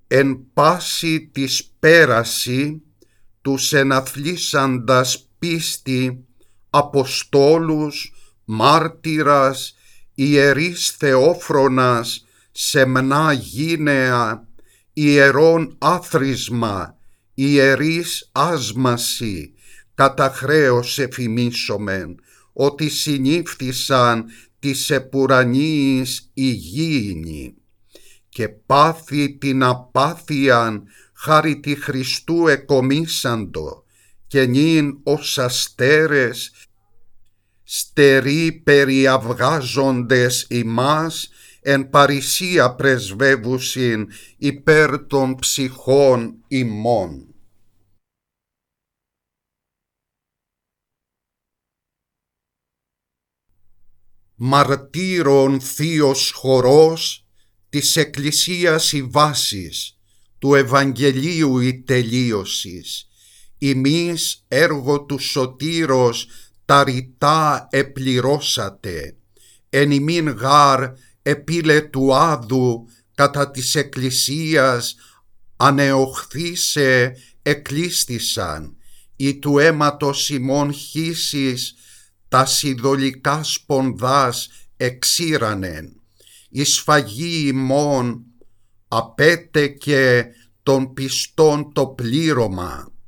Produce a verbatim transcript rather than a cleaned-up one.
εν πάση της πέραση τους εναθλίσαντας πίστη αποστόλους, μάρτυρας, ιερείς Θεόφρονας, σεμνά γύναια, ιερών άθροισμα, ιερείς άσμαση, κατά χρέος εφημίσομεν, ότι συνήφθησαν της επουρανίης υγιεινη, και πάθη την απάθειαν χάρη τη Χριστού εκομίσαντο, και νυν ως αστέρες στεροί περιαυγάζοντες ημάς εν παρησία πρεσβεύουσιν υπέρ των ψυχών ημών. Μαρτύρων θείος χορός της Εκκλησίας η βάσης, του Ευαγγελίου η τελείωσης, ημείς έργο του Σωτήρος τα ρητά επληρώσατε, εν ημίν γάρ επίλε του άδου κατά της Εκκλησίας ανεοχθήσε εκλίστησαν, ή του αίματος ημών χύσης τα σιδωλικά σπονδάς εξήρανεν, η σφαγή ημών απέτεκε των πιστών το πλήρωμα.